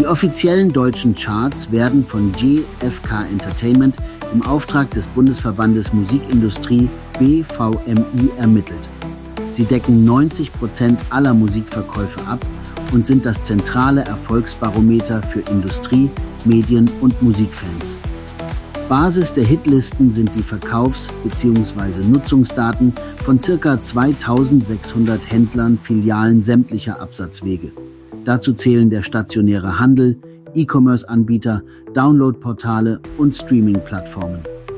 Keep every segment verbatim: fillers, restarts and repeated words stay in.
Die offiziellen deutschen Charts werden von G F K Entertainment im Auftrag des Bundesverbandes Musikindustrie B V M I ermittelt. Sie decken neunzig Prozent aller Musikverkäufe ab und sind das zentrale Erfolgsbarometer für Industrie, Medien und Musikfans. Basis der Hitlisten sind die Verkaufs- bzw. Nutzungsdaten von ca. zweitausendsechshundert Händlern, Filialen sämtlicher Absatzwege. Dazu zählen der stationäre Handel, E-Commerce-Anbieter, Download-Portale und Streaming-Plattformen.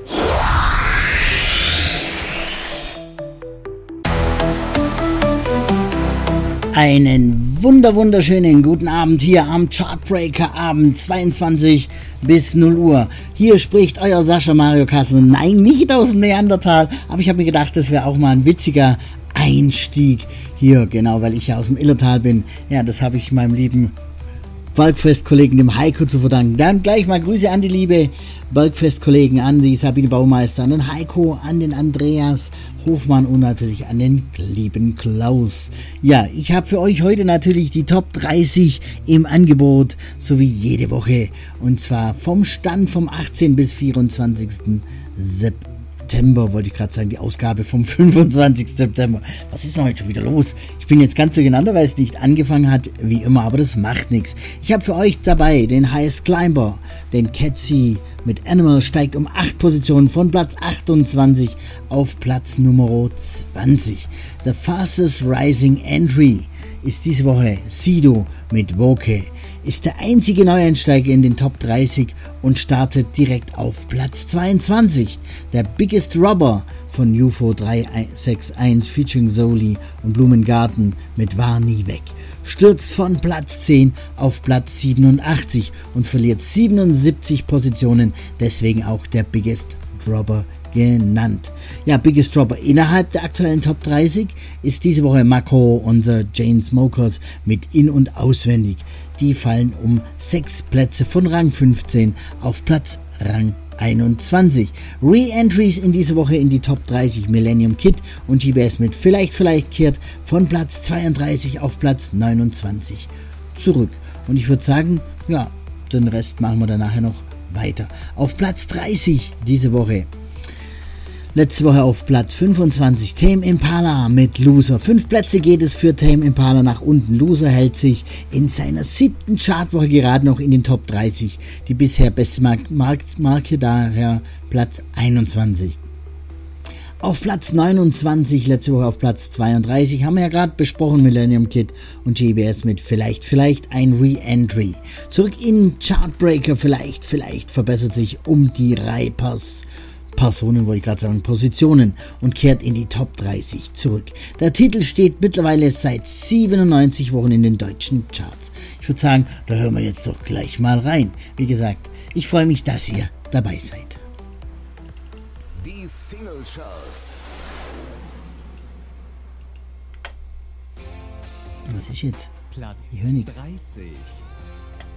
Einen wunder wunderschönen guten Abend hier am Chartbreaker Abend zweiundzwanzig bis null Uhr. Hier spricht euer Sascha Mario Kassel. Nein, nicht aus dem Neandertal, aber ich habe mir gedacht, das wäre auch mal ein witziger Einstieg hier, genau, weil ich ja aus dem Illertal bin. Ja, das habe ich meinem lieben Bergfest-Kollegen, dem Heiko, zu verdanken. Dann gleich mal Grüße an die liebe Bergfest-Kollegen, an die Sabine Baumeister, an den Heiko, an den Andreas Hofmann und natürlich an den lieben Klaus. Ja, ich habe für euch heute natürlich die Top dreißig im Angebot, so wie jede Woche. Und zwar vom Stand vom achtzehnten bis vierundzwanzigsten September, wollte ich gerade sagen, die Ausgabe vom fünfundzwanzigsten September. Was ist denn heute schon wieder los? Ich bin jetzt ganz durcheinander, weil es nicht angefangen hat, wie immer, aber das macht nichts. Ich habe für euch dabei den Highest Climber, den Ketsy mit Animal, steigt um acht Positionen von Platz achtundzwanzig auf Platz Nummer zwanzig. The Fastest Rising Entry ist diese Woche Sido mit Woke, ist der einzige Neueinsteiger in den Top dreißig und startet direkt auf Platz zweiundzwanzig. Der Biggest Robber von U F O drei sechs eins featuring Soli und Blumengarten mit War nie weg stürzt von Platz zehn auf Platz siebenundachtzig und verliert siebenundsiebzig Positionen, deswegen auch der Biggest Dropper genannt. Ja, Biggest Dropper innerhalb der aktuellen Top dreißig ist diese Woche Mako und The Chainsmokers mit In- und Auswendig. Die fallen um sechs Plätze von Rang fünfzehn auf Platz Rang einundzwanzig. Re-Entries in dieser Woche in die Top dreißig: Millennium Kid und G B S mit Vielleicht Vielleicht kehrt von Platz zweiunddreißig auf Platz neunundzwanzig zurück. Und ich würde sagen, ja, den Rest machen wir dann nachher noch weiter. Auf Platz dreißig diese Woche. Letzte Woche auf Platz fünfundzwanzig Tame Impala mit Loser. Fünf Plätze geht es für Tame Impala nach unten. Loser hält sich in seiner siebten Chartwoche gerade noch in den Top dreißig. Die bisher beste Mark- Mark- Marke, daher Platz einundzwanzig. Auf Platz neunundzwanzig, letzte Woche auf Platz zweiunddreißig, haben wir ja gerade besprochen, Millennium Kid und G B S mit Vielleicht, Vielleicht ein Re-Entry. Zurück in Chartbreaker, Vielleicht, Vielleicht verbessert sich um die Reipers. Personen, wollte ich gerade sagen, Positionen und kehrt in die Top dreißig zurück. Der Titel steht mittlerweile seit siebenundneunzig Wochen in den deutschen Charts. Ich würde sagen, da hören wir jetzt doch gleich mal rein. Wie gesagt, ich freue mich, dass ihr dabei seid. Die Single Charts. Was ist jetzt? Platz Ich höre nichts. dreißig.